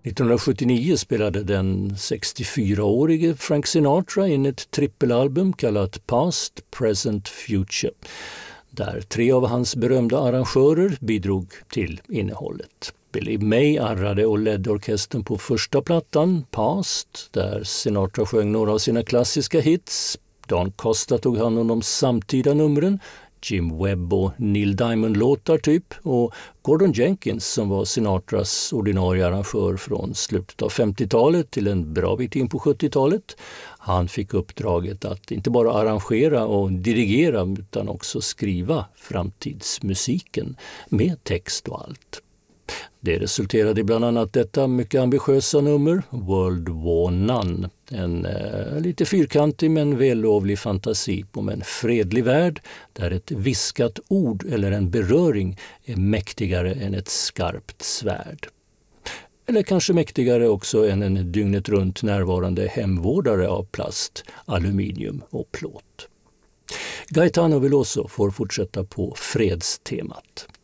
1979 spelade den 64-årige Frank Sinatra in ett trippelalbum kallat Past, Present, Future, där 3 av hans berömda arrangörer bidrog till innehållet. Billy May arrade och ledde orkestern på första plattan, Past, där Sinatra sjöng några av sina klassiska hits. Don Costa tog hand om de samtida numren, Jim Webb och Neil Diamond-låtar typ, och Gordon Jenkins som var Sinatras ordinarie arrangör från slutet av 50-talet till en bra bit in på 70-talet. Han fick uppdraget att inte bara arrangera och dirigera utan också skriva framtidsmusiken med text och allt. Det resulterade i bland annat detta mycket ambitiösa nummer, World War None. En lite fyrkantig men vällovlig fantasi om en fredlig värld där ett viskat ord eller en beröring är mäktigare än ett skarpt svärd. Eller kanske mäktigare också än en dygnet runt närvarande hemvårdare av plast, aluminium och plåt. Gaetano Veloso får fortsätta på fredstemat.